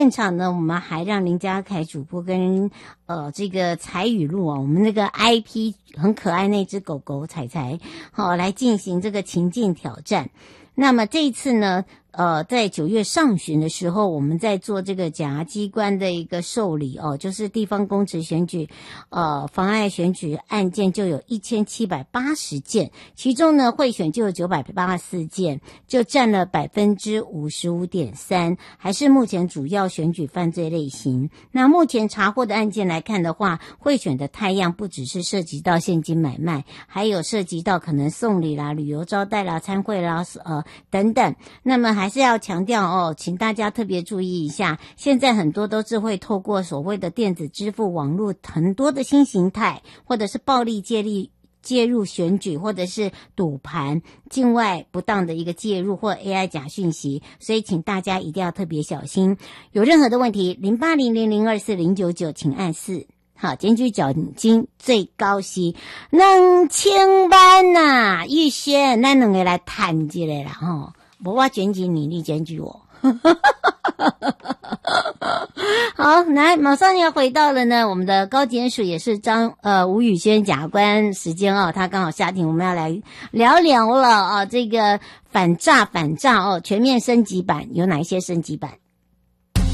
现场呢，我们还让林家凯主播跟这个彩雨露啊，我们那个 IP 很可爱那只狗狗彩彩，好来进行这个情境挑战。那么这一次呢，在9月上旬的时候，我们在做这个检察机关的一个受理哦，就是地方公职选举妨碍选举案件就有1780件，其中呢贿选就有984件，就占了 55.3%， 还是目前主要选举犯罪类型。那目前查获的案件来看的话，贿选的态样不只是涉及到现金买卖，还有涉及到可能送礼啦、旅游招待啦、参会啦等等。那么还是要强调哦，请大家特别注意一下，现在很多都是会透过所谓的电子支付网络很多的新形态，或者是暴力介入选举，或者是赌盘、境外不当的一个介入或 AI 假讯息，所以请大家一定要特别小心。有任何的问题，0800024099，请按4。好，检举奖金最高是2000万呐！玉轩，咱两个来谈一下啦吼，无我检举你，你检举我。好，来，马上要回到了呢，我们的高检署也是吴宇轩检察官时间哦，他刚好下庭，我们要来聊聊了啊，这个反诈哦，全面升级版有哪一些升级版？